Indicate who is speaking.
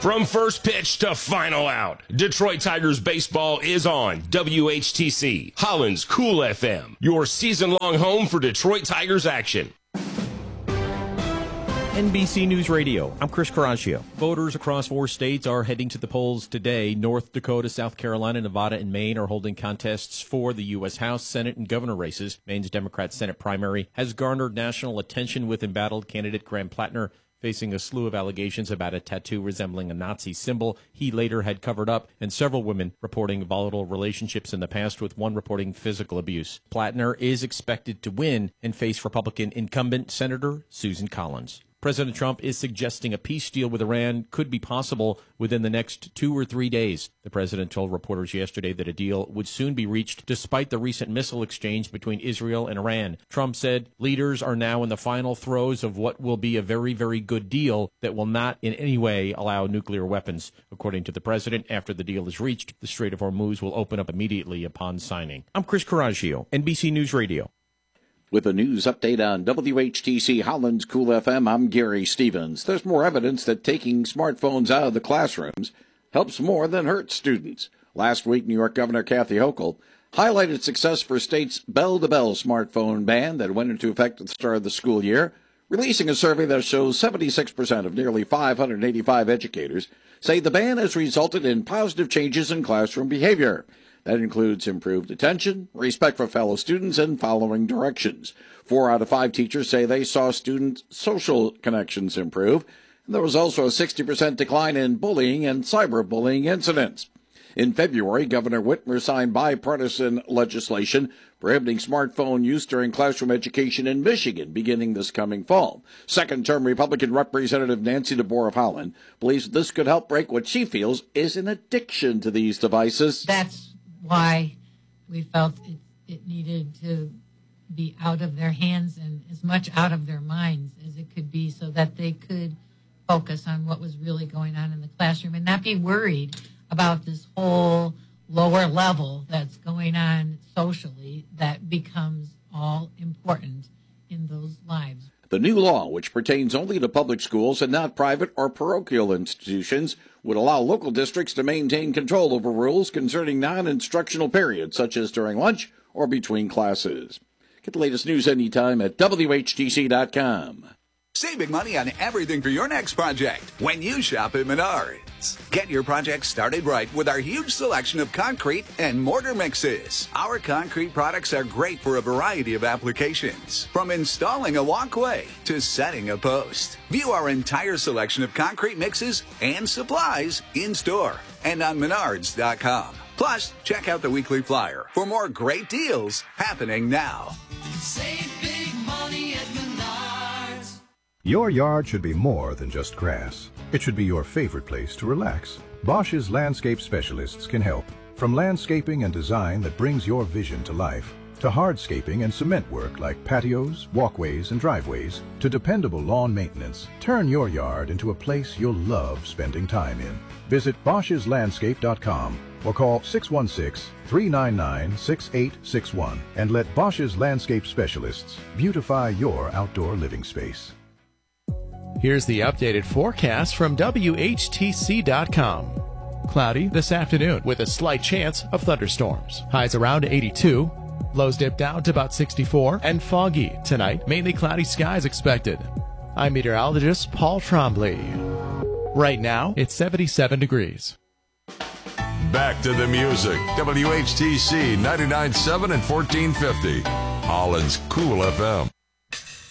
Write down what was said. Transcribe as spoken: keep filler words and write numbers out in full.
Speaker 1: From first pitch to final out, Detroit Tigers baseball is on W H T C, Holland's Cool F M, your season-long home for Detroit Tigers action.
Speaker 2: N B C News Radio, I'm Chris Caraccio. Voters across four states are heading to the polls today. North Dakota, South Carolina, Nevada, and Maine are holding contests for the U S House, Senate, and governor races. Maine's Democrat Senate primary has garnered national attention with embattled candidate Graham Plattner facing a slew of allegations about a tattoo resembling a Nazi symbol he later had covered up, and several women reporting volatile relationships in the past, with one reporting physical abuse. Plattner is expected to win and face Republican incumbent Senator Susan Collins. President Trump is suggesting a peace deal with Iran could be possible within the next two or three days. The president told reporters yesterday that a deal would soon be reached despite the recent missile exchange between Israel and Iran. Trump said leaders are now in the final throes of what will be a very, very good deal that will not in any way allow nuclear weapons. According to the president, after the deal is reached, the Strait of Hormuz will open up immediately upon signing. I'm Chris Caraccio, N B C News Radio.
Speaker 3: With a news update on W H T C Holland's Cool F M, I'm Gary Stevens. There's more evidence that taking smartphones out of the classrooms helps more than hurts students. Last week, New York Governor Kathy Hochul highlighted success for state's bell-to-bell smartphone ban that went into effect at the start of the school year, releasing a survey that shows seventy-six percent of nearly five hundred eighty-five educators say the ban has resulted in positive changes in classroom behavior. That includes improved attention, respect for fellow students, and following directions. Four out of five teachers say they saw student social connections improve. And there was also a sixty percent decline in bullying and cyberbullying incidents. In February, Governor Whitmer signed bipartisan legislation prohibiting smartphone use during classroom education in Michigan beginning this coming fall. Second-term Republican Representative Nancy DeBoer of Holland believes this could help break what she feels is an addiction to these devices.
Speaker 4: That's why we felt it, it needed to be out of their hands and as much out of their minds as it could be, so that they could focus on what was really going on in the classroom and not be worried about this whole lower level that's going on socially that becomes all important in those lives.
Speaker 3: The new law, which pertains only to public schools and not private or parochial institutions, would allow local districts to maintain control over rules concerning non-instructional periods, such as during lunch or between classes. Get the latest news anytime at W H T C dot com.
Speaker 5: Save big money on everything for your next project when you shop at Menards. Get your project started right with our huge selection of concrete and mortar mixes. Our concrete products are great for a variety of applications, from installing a walkway to setting a post. View our entire selection of concrete mixes and supplies in store and on Menards dot com. Plus, check out the weekly flyer for more great deals happening now.
Speaker 6: Save big money at Menards.
Speaker 7: Your yard should be more than just grass. It should be your favorite place to relax. Bosch's landscape specialists can help. From landscaping and design that brings your vision to life, to hardscaping and cement work like patios, walkways, and driveways, to dependable lawn maintenance, turn your yard into a place you'll love spending time in. Visit Bosch's Landscape dot com or call six one six, three nine nine, six eight six one and let Bosch's landscape specialists beautify your outdoor living space.
Speaker 8: Here's the updated forecast from W H T C dot com. Cloudy this afternoon with a slight chance of thunderstorms. Highs around eighty-two. Lows dip down to about sixty-four. And foggy tonight. Mainly cloudy skies expected. I'm meteorologist Paul Trombley. Right now, it's seventy-seven degrees.
Speaker 9: Back to the music. W H T C ninety-nine point seven and fourteen fifty. Holland's Cool F M.